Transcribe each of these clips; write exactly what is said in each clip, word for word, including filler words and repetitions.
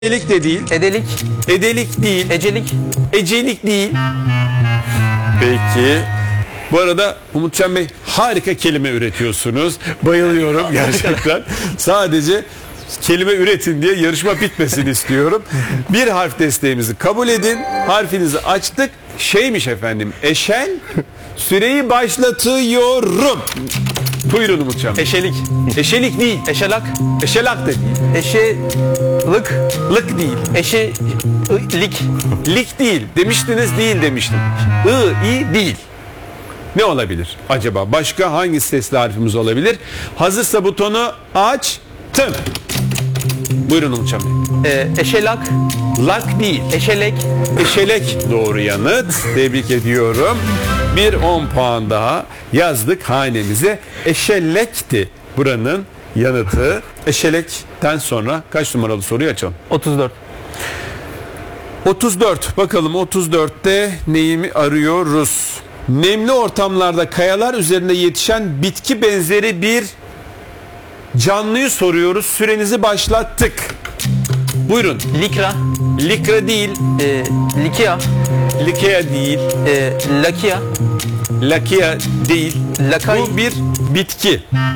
Edelik de değil. Edelik, Edelik değil. ecelik, Ecelik değil. Peki. Bu arada Umutcan Bey harika kelime üretiyorsunuz. Bayılıyorum gerçekten. Sadece kelime üretin diye yarışma bitmesini istiyorum. Bir harf desteğimizi kabul edin. Harfinizi açtık. Şeymiş efendim. Eşel. Süreyi başlatıyorum. Buyurun Umutcan Bey. eşelik, Eşelik değil. eşelak, Eşelak da değil. eşelık, Lık değil. eşelik, Lik değil. Demiştiniz değil demiştim. I, i değil. Ne olabilir acaba? Başka hangi sesli harfimiz olabilir? Hazırsa butonu açtım. Buyurun Umutcan Bey. e, eşelak, Lak değil. eşelek, Eşelek doğru yanıt. Tebrik ediyorum. Bir on puan daha yazdık hanemize. Eşelekti buranın yanıtı. Eşelekten sonra kaç numaralı soruyu açalım? otuz dört. otuz dört. Bakalım otuz dörtte neyimi arıyoruz? Nemli ortamlarda kayalar üzerinde yetişen bitki benzeri bir canlıyı soruyoruz. Sürenizi başlattık. Buyurun. Likra, Likra değil, e, likia, likea değil, e, lakia, lakia değil. lakay, Bu bir bitki.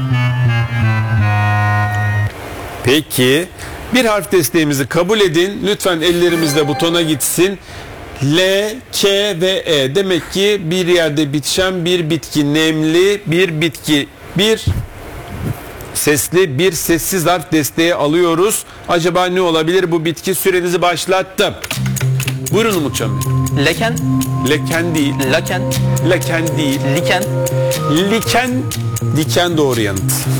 Peki. Bir harf desteğimizi kabul edin. Lütfen ellerimizle butona gitsin. L, K ve E. Demek ki bir yerde bitişen bir bitki. Nemli bir bitki. Bir sesli bir sessiz harf desteği alıyoruz. Acaba ne olabilir bu bitki? Sürenizi başlattım. Buyurun Umutcan Bey. leken, Leken değil. laken, Leken değil. liken, Liken. Diken doğru yanıt.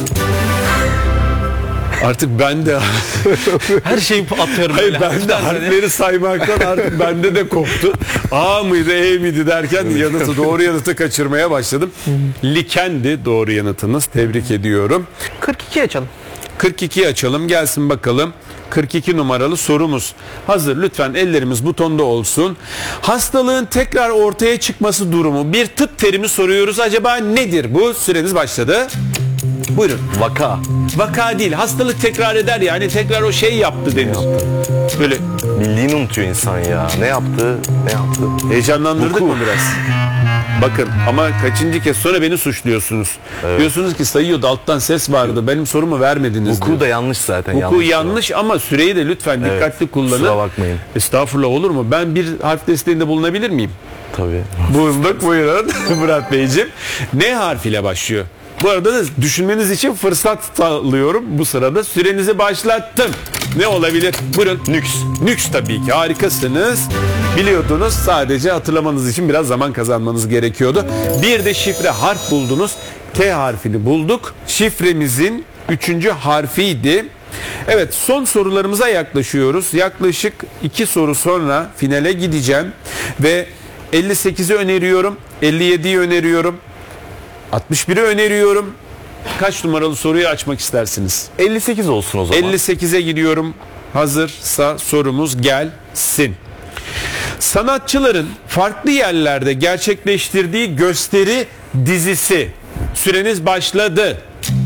Artık ben de her şeyi atıyorum. Hayır böyle. ben de Hafiften harfleri saymaktan artık bende de koptu. A mıydı E miydi derken yanıtı doğru yanıtı kaçırmaya başladım. Likendi doğru yanıtınız. Tebrik ediyorum. kırk iki açalım. kırk ikiyi açalım gelsin bakalım. kırk iki numaralı sorumuz. Hazır lütfen ellerimiz butonda olsun. Hastalığın tekrar ortaya çıkması durumu. Bir tıp terimi soruyoruz. Acaba nedir bu? Süreniz başladı. Buyurun. Vaka. Vaka değil. Hastalık tekrar eder yani tekrar o şey yaptı denir. Böyle Bildiğini unutuyor insan ya. Ne yaptı? Ne yaptı? heyecanlandırdık Vuku. mı biraz? Bakın ama kaçıncı kez sonra beni suçluyorsunuz. Evet. Diyorsunuz ki sayıyordu alttan ses vardı. Benim sorumu vermediniz Vuku diyor. da yanlış zaten. Hukuku yanlış, yanlış. ama süreyi de lütfen Evet, dikkatli kullanın. kusura bakmayın. Estağfurullah olur mu? Ben bir harf desteğinde bulunabilir miyim? Tabii. Bulduk buyurun Murat Beyciğim. N harfiyle başlıyor. Bu arada da düşünmeniz için fırsat sağlıyorum bu sırada. Sürenizi başlattım. Ne olabilir? Buyurun. Nüks. Nüks tabii ki. Harikasınız. Biliyordunuz. Sadece hatırlamanız için biraz zaman kazanmanız gerekiyordu. Bir de şifre harf buldunuz. T harfini bulduk. Şifremizin üçüncü harfiydi. Evet, son sorularımıza yaklaşıyoruz. Yaklaşık iki soru sonra finale gideceğim. Ve elli sekizi öneriyorum. elli yediyi öneriyorum. altmış biri öneriyorum. Kaç numaralı soruyu açmak istersiniz? elli sekiz olsun o zaman. elli sekize gidiyorum. Hazırsa sorumuz gelsin. Sanatçıların farklı yerlerde gerçekleştirdiği gösteri dizisi. Süreniz başladı.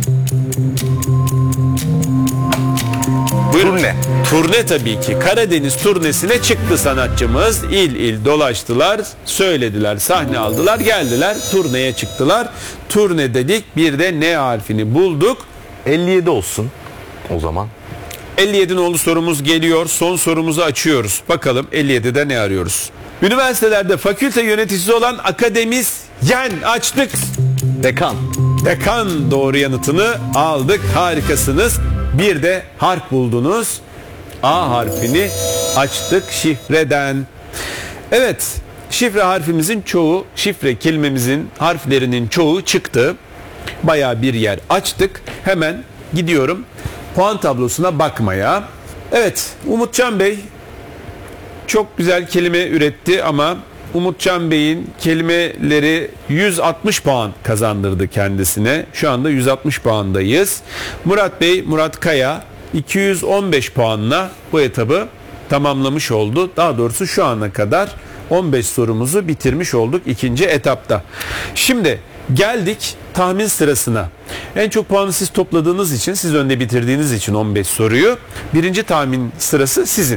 Buyurun. Turne. Turne tabii ki. Karadeniz turnesine çıktı sanatçımız. İl il dolaştılar, söylediler, sahne aldılar, geldiler, turneye çıktılar. Turne dedik, bir de N harfini bulduk. elli yedi olsun o zaman. elli yedi nolu sorumuz geliyor. Son sorumuzu açıyoruz. Bakalım elli yedide ne arıyoruz? Üniversitelerde fakülte yöneticisi olan akademisyen açtık. Dekan. Dekan doğru yanıtını aldık. Harikasınız. Bir de harf buldunuz. A harfini açtık şifreden. Evet, şifre harfimizin çoğu, şifre kelimemizin harflerinin çoğu çıktı. Bayağı bir yer açtık. Hemen gidiyorum puan tablosuna bakmaya. Evet, Umutcan Bey çok güzel kelime üretti ama Umutcan Bey'in kelimeleri yüz altmış puan kazandırdı kendisine. Şu anda yüz altmış puandayız. Murat Bey, Murat Kaya iki yüz on beş puanla bu etabı tamamlamış oldu. Daha doğrusu şu ana kadar on beş sorumuzu bitirmiş olduk ikinci etapta. Şimdi geldik tahmin sırasına. En çok puanı siz topladığınız için, siz önde bitirdiğiniz için on beş soruyu. Birinci tahmin sırası sizin.